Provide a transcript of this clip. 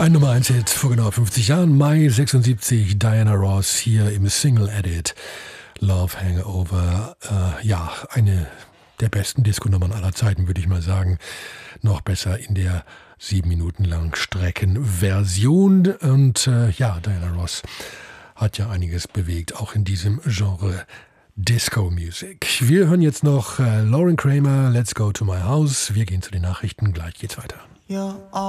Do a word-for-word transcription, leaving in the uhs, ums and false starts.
Ein Nummer eins Hit vor genau fünfzig Jahren, Mai sechsundsiebzig, Diana Ross hier im Single Edit. Love Hangover, äh, ja, eine der besten Disco-Nummern aller Zeiten, würde ich mal sagen. Noch besser in der sieben Minuten lang Streckenversion. Und äh, ja, Diana Ross hat ja einiges bewegt, auch in diesem Genre Disco Music. Wir hören jetzt noch äh, Lauren Kramer, Let's Go to My House. Wir gehen zu den Nachrichten, gleich geht's weiter. You're all